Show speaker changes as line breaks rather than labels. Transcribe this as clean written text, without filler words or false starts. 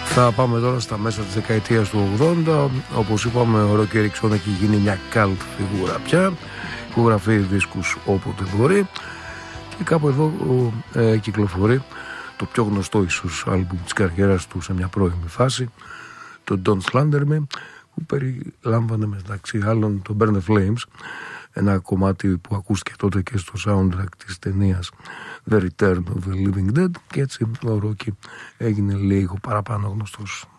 Θα πάμε τώρα στα μέσα της δεκαετίας του 80. Όπως είπαμε, ο Ρόκι Έριξον έχει γίνει μια cult φιγούρα πια. Υπογραφεί δίσκους όποτε μπορεί. Και κάπου εδώ κυκλοφορεί το πιο γνωστό ίσως άλμπουμ της καριέρας του σε μια πρώιμη φάση, το Don't Slander Me, που περιλάμβανε μεταξύ άλλων το Burn the Flames, ένα κομμάτι που ακούστηκε τότε και στο soundtrack της ταινίας The Return of the Living Dead, και έτσι ο Ρόκι έγινε λίγο παραπάνω γνωστός.